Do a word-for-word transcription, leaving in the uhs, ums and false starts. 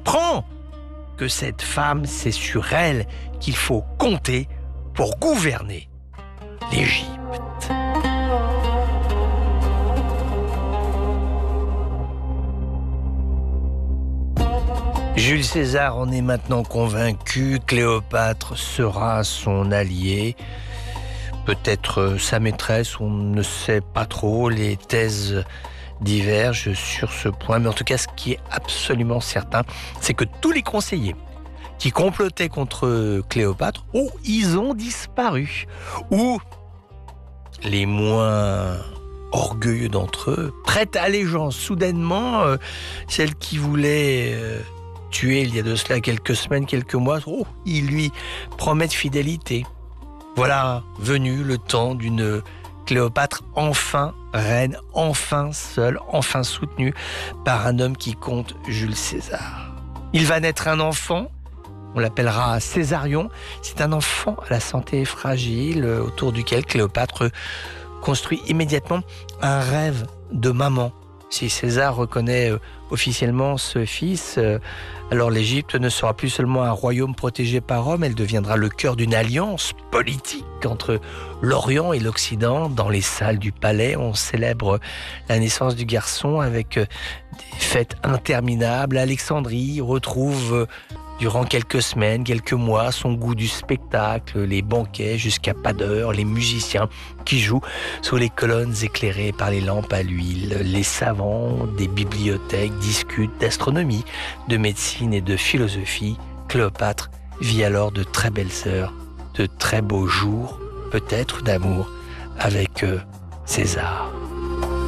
apprend que cette femme, c'est sur elle qu'il faut compter pour gouverner l'Égypte. Jules César en est maintenant convaincu, Cléopâtre sera son allié, peut-être sa maîtresse, on ne sait pas trop, les thèses divergent sur ce point, mais en tout cas ce qui est absolument certain, c'est que tous les conseillers qui complotaient contre Cléopâtre, ou ils ont disparu, ou les moins orgueilleux d'entre eux prêtent allégeance soudainement, euh, celle qui voulait... Euh, tué il y a de cela quelques semaines, quelques mois, oh, ils lui promettent fidélité. Voilà venu le temps d'une Cléopâtre enfin reine, enfin seule, enfin soutenue par un homme qui compte, Jules César. Il va naître un enfant, on l'appellera Césarion. C'est un enfant à la santé fragile, autour duquel Cléopâtre construit immédiatement un rêve de maman. Si César reconnaît officiellement ce fils, alors l'Égypte ne sera plus seulement un royaume protégé par Rome, elle deviendra le cœur d'une alliance politique entre l'Orient et l'Occident. Dans les salles du palais, on célèbre la naissance du garçon avec des fêtes interminables. Alexandrie retrouve durant quelques semaines, quelques mois, son goût du spectacle, les banquets jusqu'à pas d'heure, les musiciens qui jouent sous les colonnes éclairées par les lampes à l'huile. Les savants des bibliothèques discutent d'astronomie, de médecine et de philosophie. Cléopâtre vit alors de très belles heures, de très beaux jours, peut-être d'amour, avec César.